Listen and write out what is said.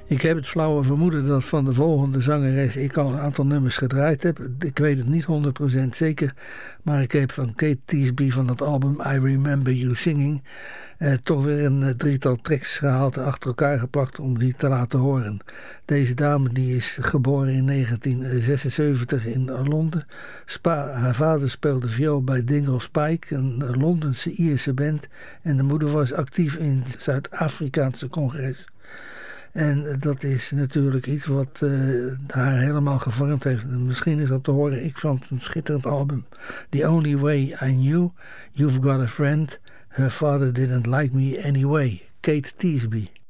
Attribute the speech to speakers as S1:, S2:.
S1: Ik heb het flauwe vermoeden dat van de volgende zangeres ik al een aantal nummers gedraaid heb. Ik weet het niet 100% zeker, maar ik heb van Kate Teasby van het album I Remember You Singing toch weer een drietal tracks gehaald en achter elkaar geplakt om die te laten horen. Deze dame die is geboren in 1976 in Londen. Haar vader speelde viool bij Dingle Spike, een Londense Ierse band, en de moeder was actief in het Zuid-Afrikaanse congres. En dat is natuurlijk iets wat haar helemaal gevormd heeft. En misschien is dat te horen. Ik vond het een schitterend album. The Only Way I Knew, You've Got a Friend, Her Father Didn't Like Me Anyway. Kate Teasby.